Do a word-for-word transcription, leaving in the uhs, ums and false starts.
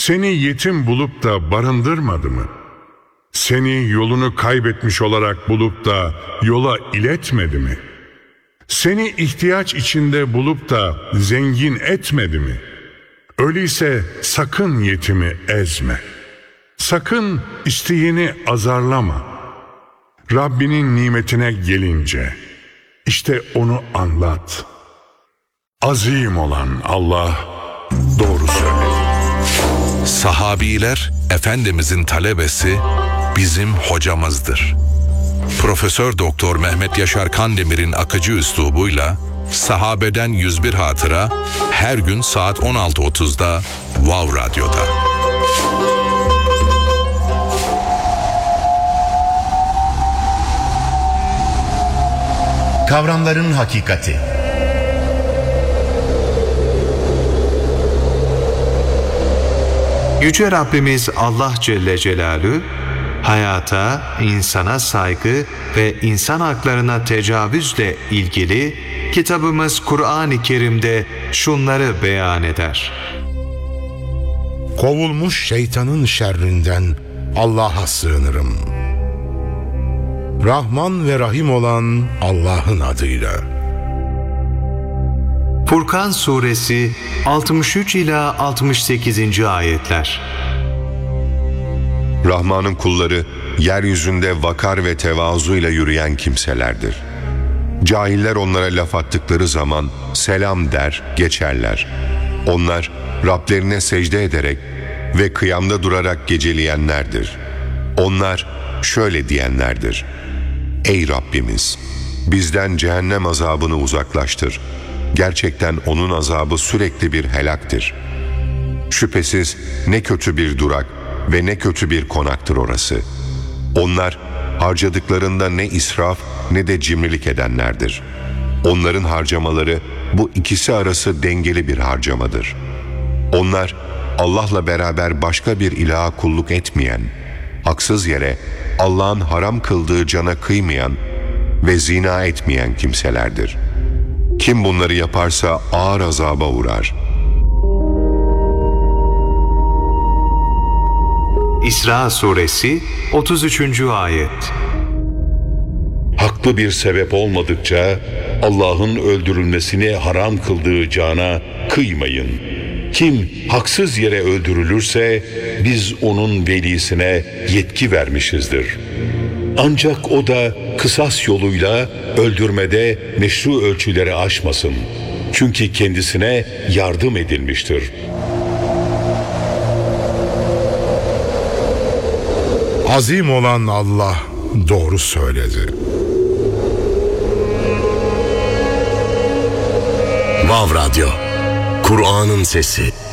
Seni yetim bulup da barındırmadı mı? Seni yolunu kaybetmiş olarak bulup da yola iletmedi mi? Seni ihtiyaç içinde bulup da zengin etmedi mi? Öyleyse sakın yetimi ezme. Sakın isteyeni azarlama. Rabbinin nimetine gelince işte onu anlat. Azim olan Allah doğru söyler. Sahabiler Efendimizin talebesi bizim hocamızdır. Profesör Doktor Mehmet Yaşar Kandemir'in akıcı üslubuyla sahabeden yüz bir hatıra her gün saat on altı otuzda Wow Radyo'da. Kavramların hakikati. Yüce Rabbimiz Allah Celle Celaluhu, hayata, insana saygı ve insan haklarına tecavüzle ilgili kitabımız Kur'an-ı Kerim'de şunları beyan eder. Kovulmuş şeytanın şerrinden Allah'a sığınırım. Rahman ve Rahim olan Allah'ın adıyla. Furkan Suresi altmış üç ila altmış sekizinci ayetler. Rahman'ın kulları yeryüzünde vakar ve tevazuyla yürüyen kimselerdir. Cahiller onlara laf attıkları zaman selam der, geçerler. Onlar Rablerine secde ederek ve kıyamda durarak geceleyenlerdir. Onlar şöyle diyenlerdir: Ey Rabbimiz! Bizden cehennem azabını uzaklaştır. Gerçekten onun azabı sürekli bir helaktir. Şüphesiz ne kötü bir durak ve ne kötü bir konaktır orası. Onlar harcadıklarında ne israf ne de cimrilik edenlerdir. Onların harcamaları bu ikisi arası dengeli bir harcamadır. Onlar Allah'la beraber başka bir ilaha kulluk etmeyen, haksız yere Allah'ın haram kıldığı cana kıymayan ve zina etmeyen kimselerdir. Kim bunları yaparsa ağır azaba uğrar. İsra Suresi otuz üçüncü ayet. Haklı bir sebep olmadıkça Allah'ın öldürülmesini haram kıldığı cana kıymayın. Kim haksız yere öldürülürse biz onun velisine yetki vermişizdir. Ancak o da kısas yoluyla öldürmede meşru ölçüleri aşmasın. Çünkü kendisine yardım edilmiştir. Azim olan Allah doğru söyledi. Wow Radyo, Kur'an'ın sesi.